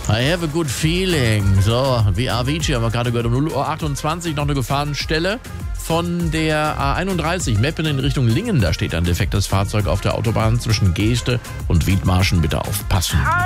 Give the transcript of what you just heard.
I have a good feeling. So, wie Avicii haben wir gerade gehört, um 0:28 Uhr noch eine Gefahrenstelle. Von der A31 Meppen in Richtung Lingen, da steht ein defektes Fahrzeug auf der Autobahn zwischen Geeste und Wiedmarschen. Bitte aufpassen.